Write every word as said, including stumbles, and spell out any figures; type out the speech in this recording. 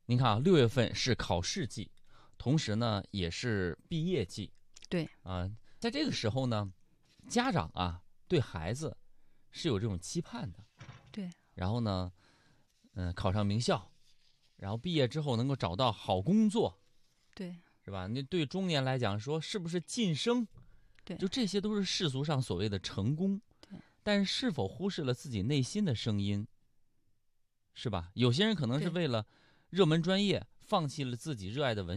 您看啊，六月份是考试季，同时呢也是毕业季。 对啊，在这个时候呢，家长啊对孩子是有这种期盼的。 对然后呢，嗯，考上名校，然后毕业之后能够找到好工作， 对是吧？那对中年来讲说，是不是晋升？ 对就这些都是世俗上所谓的成功。 对但是是否忽视了自己内心的声音？是吧？有些人可能是对。 为了热门专业，放弃了自己热爱的文